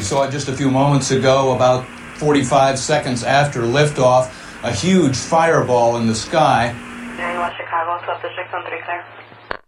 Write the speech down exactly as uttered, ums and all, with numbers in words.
saw it just a few moments ago, about forty-five seconds after liftoff, a huge fireball in the sky. nine one Chicago, South District one three clear.